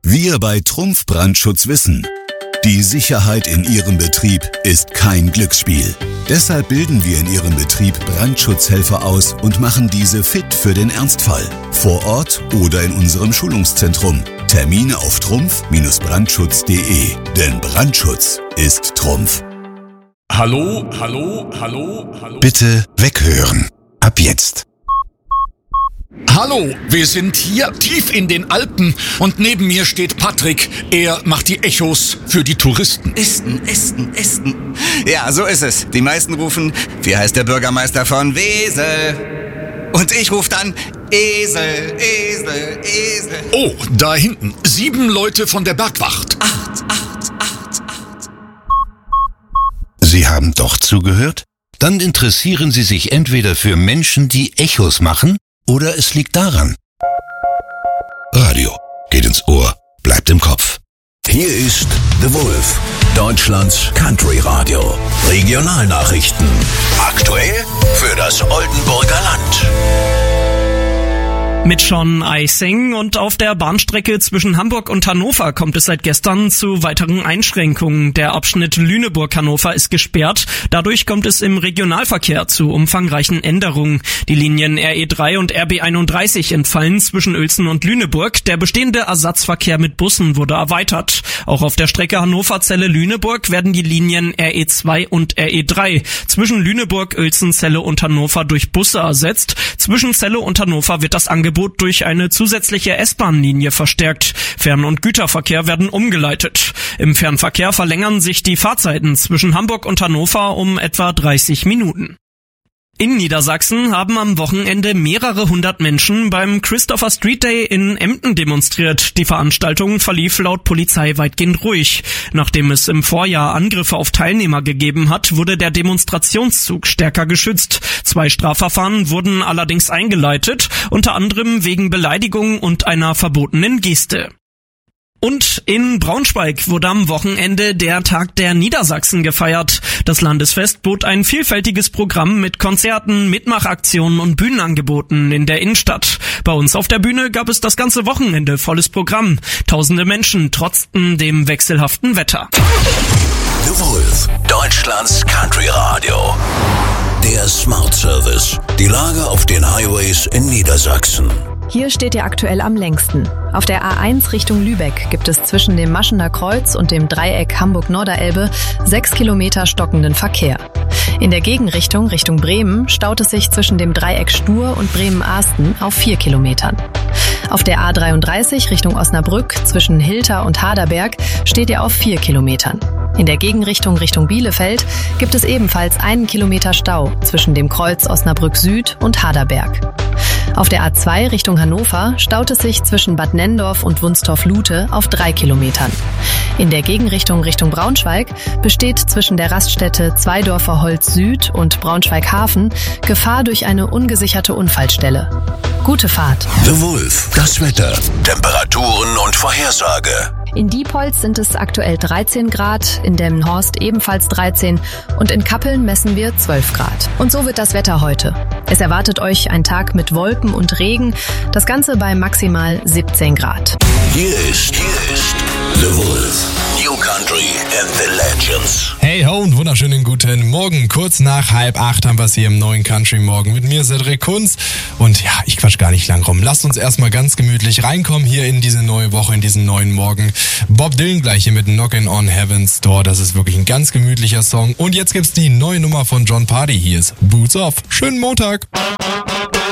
Wir bei Trumpf Brandschutz wissen, die Sicherheit in Ihrem Betrieb ist kein Glücksspiel. Deshalb bilden wir in Ihrem Betrieb Brandschutzhelfer aus und machen diese fit für den Ernstfall. Vor Ort oder in unserem Schulungszentrum. Termine auf trumpf-brandschutz.de. Denn Brandschutz ist Trumpf. Hallo. Bitte weghören. Ab jetzt. Hallo, wir sind hier tief in den Alpen und neben mir steht Patrick. Er macht die Echos für die Touristen. Ästen. Ja, so ist es. Die meisten rufen, wie heißt der Bürgermeister von Wesel? Und ich rufe dann, Esel. Oh, da hinten, 7 Leute von der Bergwacht. 8. Sie haben doch zugehört? Dann interessieren Sie sich entweder für Menschen, die Echos machen, oder es liegt daran. Radio geht ins Ohr, bleibt im Kopf. Hier ist The Wolf, Deutschlands Country Radio. Regionalnachrichten. Aktuell für das Oldenburger Land. Mit Sean Eising und auf der Bahnstrecke zwischen Hamburg und Hannover kommt es seit gestern zu weiteren Einschränkungen. Der Abschnitt Lüneburg-Hannover ist gesperrt. Dadurch kommt es im Regionalverkehr zu umfangreichen Änderungen. Die Linien RE3 und RB31 entfallen zwischen Uelzen und Lüneburg. Der bestehende Ersatzverkehr mit Bussen wurde erweitert. Auch auf der Strecke Hannover-Celle-Lüneburg werden die Linien RE2 und RE3 zwischen Lüneburg, Uelzen, Celle und Hannover durch Busse ersetzt. Zwischen Celle und Hannover wird das Angebot durch eine zusätzliche S-Bahn-Linie verstärkt. Fern- und Güterverkehr werden umgeleitet. Im Fernverkehr verlängern sich die Fahrzeiten zwischen Hamburg und Hannover um etwa 30 Minuten. In Niedersachsen haben am Wochenende mehrere hundert Menschen beim Christopher Street Day in Emden demonstriert. Die Veranstaltung verlief laut Polizei weitgehend ruhig. Nachdem es im Vorjahr Angriffe auf Teilnehmer gegeben hat, wurde der Demonstrationszug stärker geschützt. 2 Strafverfahren wurden allerdings eingeleitet, unter anderem wegen Beleidigung und einer verbotenen Geste. Und in Braunschweig wurde am Wochenende der Tag der Niedersachsen gefeiert. Das Landesfest bot ein vielfältiges Programm mit Konzerten, Mitmachaktionen und Bühnenangeboten in der Innenstadt. Bei uns auf der Bühne gab es das ganze Wochenende volles Programm. Tausende Menschen trotzten dem wechselhaften Wetter. The Wolf, Deutschlands Country Radio. Der Smart Service. Die Lage auf den Highways in Niedersachsen. Hier steht ihr aktuell am längsten. Auf der A1 Richtung Lübeck gibt es zwischen dem Maschener Kreuz und dem Dreieck Hamburg-Norderelbe 6 Kilometer stockenden Verkehr. In der Gegenrichtung Richtung Bremen staut es sich zwischen dem Dreieck Stur und Bremen-Ahsten auf 4 Kilometern. Auf der A33 Richtung Osnabrück zwischen Hilter und Haderberg steht ihr auf 4 Kilometern. In der Gegenrichtung Richtung Bielefeld gibt es ebenfalls 1 Kilometer Stau zwischen dem Kreuz Osnabrück Süd und Haderberg. Auf der A2 Richtung Hannover staut es sich zwischen Bad Nenndorf und Wunstorf-Lute auf 3 Kilometern. In der Gegenrichtung Richtung Braunschweig besteht zwischen der Raststätte Zweidorfer Holz Süd und Braunschweig-Hafen Gefahr durch eine ungesicherte Unfallstelle. Gute Fahrt. The Wolf, das Wetter, Temperaturen und Vorhersage. In Diepholz sind es aktuell 13 Grad, in Delmenhorst ebenfalls 13 und in Kappeln messen wir 12 Grad. Und so wird das Wetter heute. Es erwartet euch ein Tag mit Wolken und Regen, das Ganze bei maximal 17 Grad. Hier ist The Wolf, New Country and the Legends. Hey ho und wunderschönen guten Morgen. Kurz nach 7:30 haben wir es hier im neuen Country Morgen mit mir, Cedric Kunz. Und ja, ich quatsch gar nicht lang rum. Lasst uns erstmal ganz gemütlich reinkommen hier in diese neue Woche, in diesen neuen Morgen. Bob Dylan gleich hier mit Knockin' on Heaven's Door. Das ist wirklich ein ganz gemütlicher Song. Und jetzt gibt's die neue Nummer von John Party. Hier ist Boots Off. Schönen Montag.